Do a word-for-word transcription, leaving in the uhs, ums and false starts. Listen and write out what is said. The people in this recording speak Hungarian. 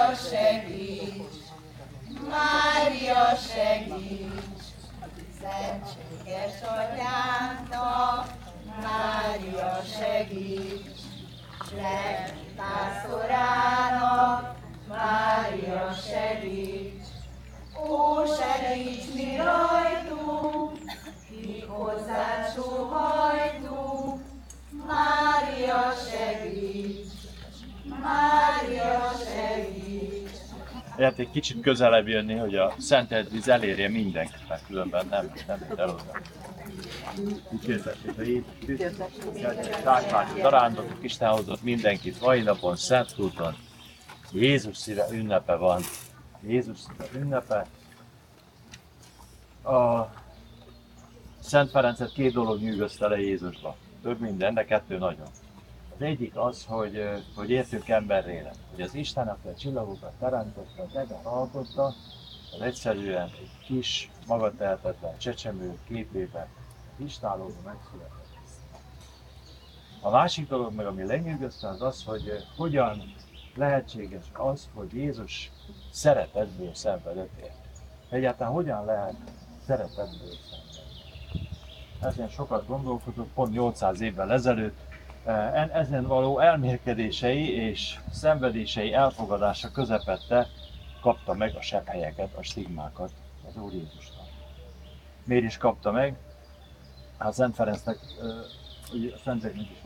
Mária segíts, Mária segíts, szentséges atyánknak, Mária segíts, lelkipásztorának, Mária segíts, ó segíts mi rajtunk, kik hozzád sóhajtunk, Mária segíts, Mária segíts. Lehet egy kicsit közelebb jönni, hogy a szentelt víz elérje mindenkit, mert különben nem, nem jut el oda. Dicsértessék a Jézus Krisztus, Rákvási Tarándokok, Isten hozott mindenkit mai napon, Szentkúton. Jézus szíve ünnepe van. Jézus szíve ünnepe. A Szent Ferencet két dolog nyűgözte le Jézusba. Több minden, de kettő nagyon. Az egyik az, hogy, hogy értünk emberrére, hogy az Isten, aki a csillagokat teremtette, az eget alkotta, az egyszerűen egy kis, magatehetetlen csecsemő képében, istálóban megszületett. A másik dolog meg, ami lenyűgözte, az az, hogy hogyan lehetséges az, hogy Jézus szeretetből szenvedett érte. Egyáltalán hogyan lehet szeretetből szenvedni. Ezen sokat gondolkodott, pont nyolcszáz évvel ezelőtt, ezen való elmélkedései és szenvedései elfogadása közepette kapta meg a sebhelyeket, a stigmákat az Úr Jézustól. Miért is kapta meg? Hát Szent Ferencnek, ugye a Szenteknek is